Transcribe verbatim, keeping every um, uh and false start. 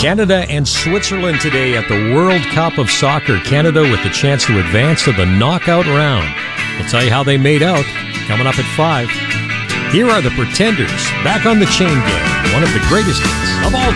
Canada and Switzerland today at the World Cup of Soccer. Canada with the chance to advance to the knockout round. We'll tell you how they made out coming up at five. Here are the Pretenders, back on the Chain Gang, one of the greatest hits of all